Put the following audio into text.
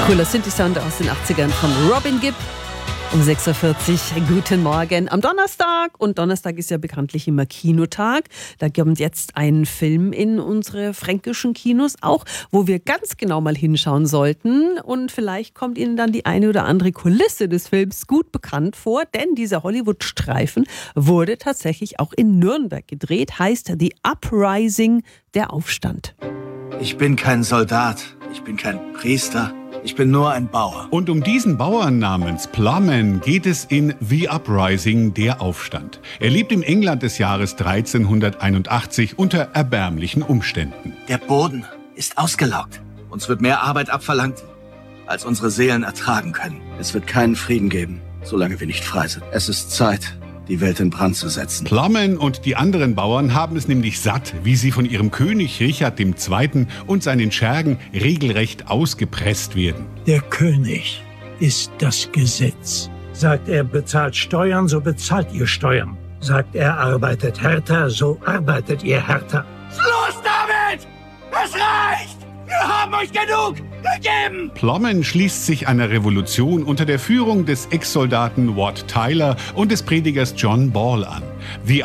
Cooler Synthi-Sound aus den 80ern von Robin Gibb. Um 6.40 Uhr, guten Morgen am Donnerstag. Und Donnerstag ist ja bekanntlich immer Kinotag. Da kommt jetzt ein Film in unsere fränkischen Kinos auch, wo wir ganz genau mal hinschauen sollten. Und vielleicht kommt Ihnen dann die eine oder andere Kulisse des Films gut bekannt vor. Denn dieser Hollywood-Streifen wurde tatsächlich auch in Nürnberg gedreht. Heißt The Uprising, der Aufstand. Ich bin kein Soldat, ich bin kein Priester. Ich bin nur ein Bauer. Und um diesen Bauern namens Plumman geht es in The Uprising, der Aufstand. Er lebt im England des Jahres 1381 unter erbärmlichen Umständen. Der Boden ist ausgelaugt. Uns wird mehr Arbeit abverlangt, als unsere Seelen ertragen können. Es wird keinen Frieden geben, solange wir nicht frei sind. Es ist Zeit, die Welt in Brand zu setzen. Plumman und die anderen Bauern haben es nämlich satt, wie sie von ihrem König Richard II. Und seinen Schergen regelrecht ausgepresst werden. Der König ist das Gesetz. Sagt er, bezahlt Steuern, so bezahlt ihr Steuern. Sagt er, arbeitet härter, so arbeitet ihr härter. Schluss damit! Es reicht! Wir haben euch genug gegeben! Plumman schließt sich einer Revolution unter der Führung des Ex-Soldaten Wat Tyler und des Predigers John Ball an. The